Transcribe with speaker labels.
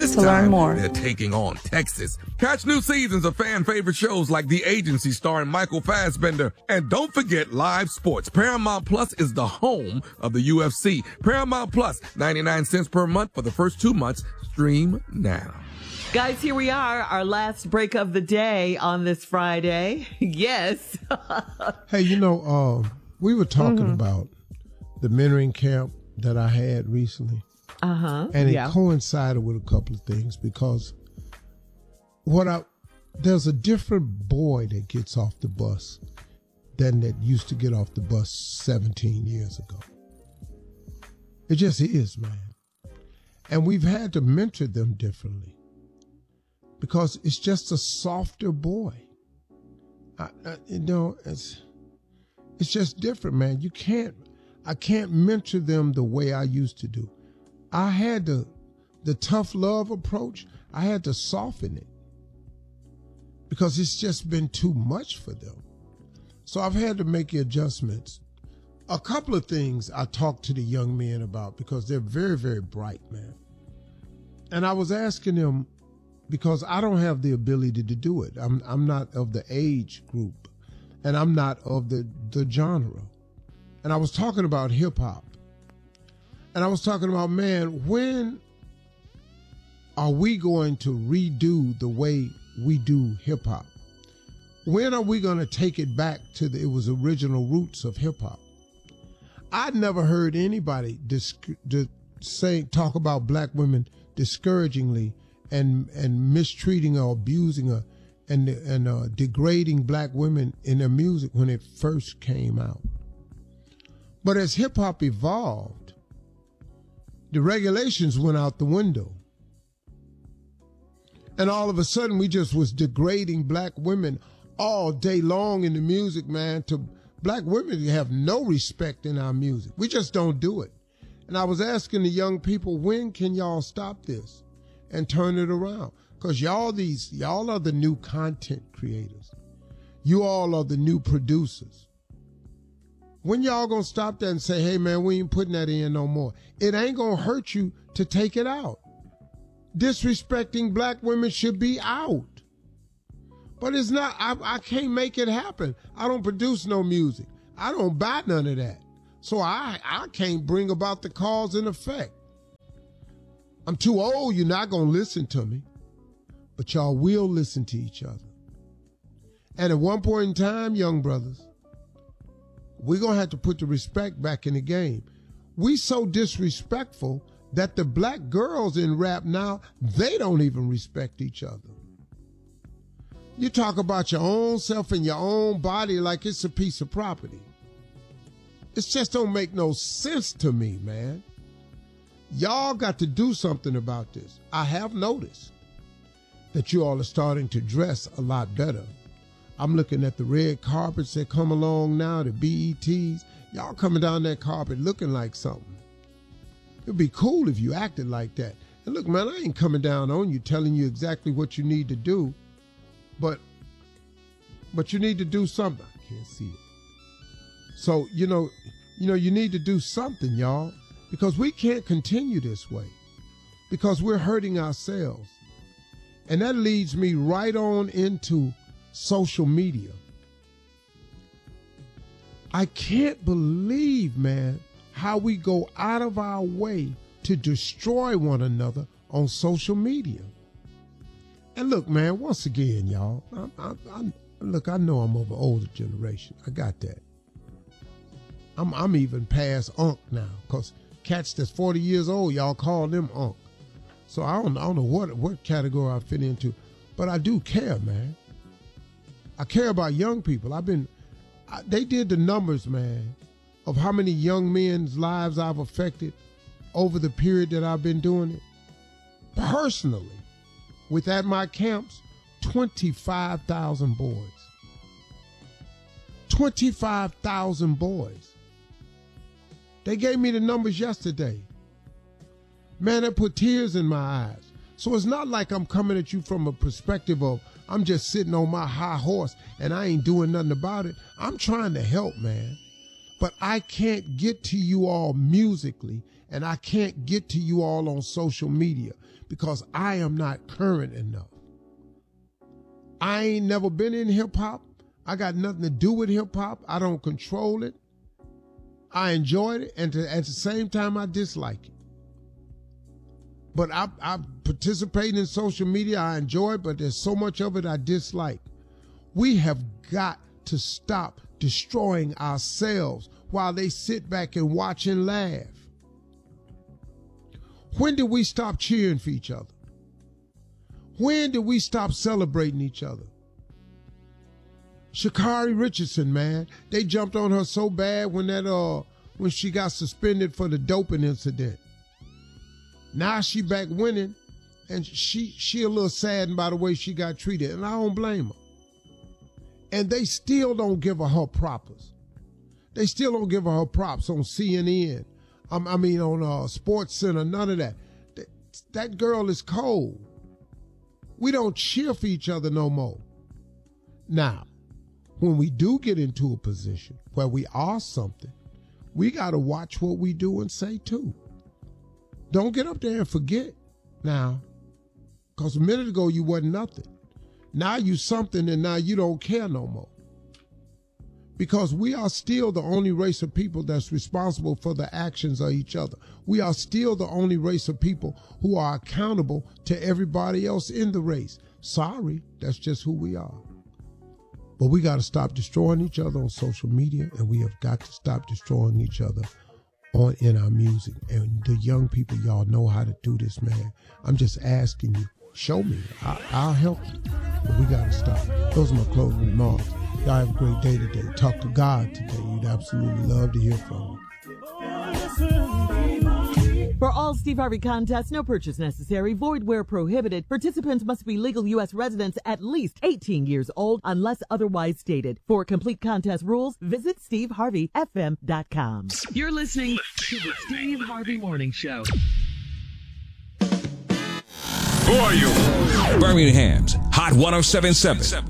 Speaker 1: It's
Speaker 2: to learn
Speaker 1: time
Speaker 2: more.
Speaker 1: they're taking on Texas. Catch new seasons of fan-favorite shows like The Agency starring Michael Fassbender. And don't forget live sports. Paramount Plus is the home of the UFC. Paramount Plus, 99 cents per month for the first 2 months. Stream now.
Speaker 3: Guys, here we are, our last break of the day on this Friday. Yes.
Speaker 4: Hey, we were talking about the mentoring camp that I had recently. And it coincided with a couple of things because there's a different boy that gets off the bus than that used to get off the bus 17 years ago. It just is, man. And we've had to mentor them differently because it's just a softer boy. It's just different, man. I can't mentor them the way I used to do. I had the tough love approach. I had to soften it because it's just been too much for them. So I've had to make adjustments. A couple of things I talked to the young men about because they're very, very bright, man. And I was asking them because I don't have the ability to do it. I'm not of the age group and I'm not of the genre. And I was talking about hip hop. And I was talking about, man, when are we going to redo the way we do hip hop? When are we going to take it back to it was original roots of hip hop? I'd never heard anybody talk about black women discouragingly and mistreating or abusing her and degrading black women in their music when it first came out. But as hip hop evolved, the regulations went out the window. And all of a sudden we just was degrading black women all day long in the music, man. To black women have no respect in our music. We just don't do it. And I was asking the young people, when can y'all stop this and turn it around? Because y'all are the new content creators. You all are the new producers. When y'all gonna stop that and say, hey man, we ain't putting that in no more? It ain't gonna hurt you to take it out. Disrespecting black women should be out. But it's not, I can't make it happen. I don't produce no music. I don't buy none of that. So I can't bring about the cause and effect. I'm too old, you're not gonna listen to me. But y'all will listen to each other. And at one point in time, young brothers, we're going to have to put the respect back in the game. We so disrespectful that the black girls in rap now, they don't even respect each other. You talk about your own self and your own body like it's a piece of property. It just don't make no sense to me, man. Y'all got to do something about this. I have noticed that you all are starting to dress a lot better. I'm looking at the red carpets that come along now, the BETs. Y'all coming down that carpet looking like something. It'd be cool if you acted like that. And look, man, I ain't coming down on you telling you exactly what you need to do, but you need to do something. I can't see it. So, you need to do something, y'all, because we can't continue this way because we're hurting ourselves. And that leads me right on into social media. I can't believe, man, how we go out of our way to destroy one another on social media. And look, man, once again, y'all, I know I'm of an older generation. I got that. I'm even past Unc now, because cats that's 40 years old, y'all call them Unc. So I don't know what category I fit into, but I do care, man. I care about young people. They did the numbers, man, of how many young men's lives I've affected over the period that I've been doing it. Personally, at my camps, 25,000 boys. 25,000 boys. They gave me the numbers yesterday. Man, that put tears in my eyes. So it's not like I'm coming at you from a perspective of I'm just sitting on my high horse and I ain't doing nothing about it. I'm trying to help, man. But I can't get to you all musically, and I can't get to you all on social media because I am not current enough. I ain't never been in hip-hop. I got nothing to do with hip-hop. I don't control it. I enjoyed it, and at the same time, I dislike it. But I participate in social media. I enjoy it, but there's so much of it I dislike. We have got to stop destroying ourselves while they sit back and watch and laugh. When did we stop cheering for each other? When did we stop celebrating each other? Sha'Carri Richardson, man, they jumped on her so bad when she got suspended for the doping incident. Now she back winning, and she a little saddened by the way she got treated, and I don't blame her. And they still don't give her props. They still don't give her props on CNN. On Sports Center, none of that. That girl is cold. We don't cheer for each other no more. Now, when we do get into a position where we are something, we got to watch what we do and say too. Don't get up there and forget now, because a minute ago you wasn't nothing. Now you something, and now you don't care no more. Because we are still the only race of people that's responsible for the actions of each other. We are still the only race of people who are accountable to everybody else in the race. Sorry, that's just who we are. But we got to stop destroying each other on social media, and we have got to stop destroying each other in our music. And the young people, y'all know how to do this, man. I'm just asking you, show me. I'll help you. But we got to stop. Those are my closing remarks. Y'all have a great day today. Talk to God today. You'd absolutely love to hear from him.
Speaker 3: For all Steve Harvey contests, no purchase necessary, void where prohibited. Participants must be legal U.S. residents at least 18 years old unless otherwise stated. For complete contest rules, visit SteveHarveyFM.com. You're listening to the Steve Harvey Morning Show.
Speaker 2: Who are you? Birmingham's Hot 107.7.